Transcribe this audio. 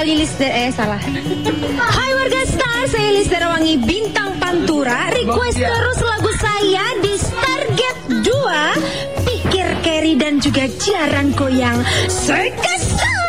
salah. Hai warga Star, saya Lister Wangi Bintang Pantura. Request terus lagu saya di Stargate 2, Pikir Carry dan juga Jarang Goyang. Sekesal.